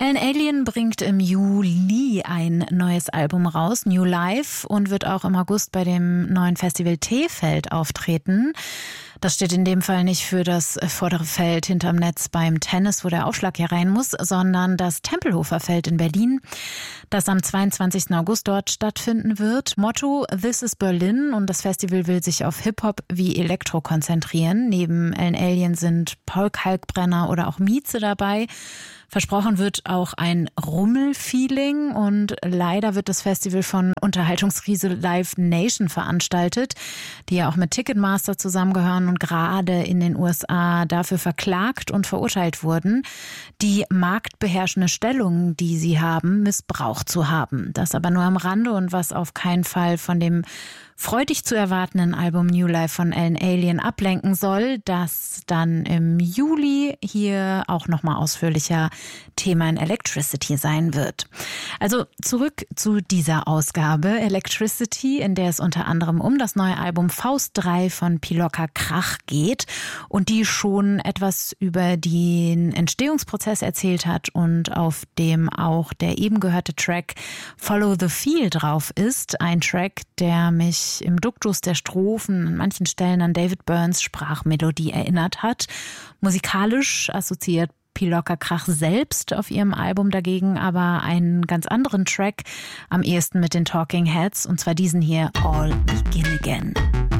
Alan Alien bringt im Juli ein neues Album raus, New Life, und wird auch im August bei dem neuen Festival Teefeld auftreten. Das steht in dem Fall nicht für das vordere Feld hinterm Netz beim Tennis, wo der Aufschlag hier rein muss, sondern das Tempelhofer Feld in Berlin, das am 22. August dort stattfinden wird. Motto: This is Berlin, und das Festival will sich auf Hip-Hop wie Elektro konzentrieren. Neben Alan Alien sind Paul Kalkbrenner oder auch Mieze dabei. Versprochen wird auch ein Rummel-Feeling, und leider wird das Festival von Unterhaltungsriese Live Nation veranstaltet, die ja auch mit Ticketmaster zusammengehören und gerade in den USA dafür verklagt und verurteilt wurden, die marktbeherrschende Stellung, die sie haben, missbraucht zu haben. Das aber nur am Rande, und was auf keinen Fall von dem freudig zu erwartenden Album New Life von Alan Alien ablenken soll, das dann im Juli hier auch nochmal ausführlicher Thema in Electricity sein wird. Also zurück zu dieser Ausgabe Electricity, in der es unter anderem um das neue Album Faust 3 von Pilocka Krach geht und die schon etwas über den Entstehungsprozess erzählt hat und auf dem auch der eben gehörte Track Follow the Feel drauf ist. Ein Track, der mich im Duktus der Strophen an manchen Stellen an David Byrnes Sprachmelodie erinnert hat. Musikalisch assoziiert Pilocka Krach selbst auf ihrem Album dagegen aber einen ganz anderen Track, am ehesten mit den Talking Heads, und zwar diesen hier, All Begin Again.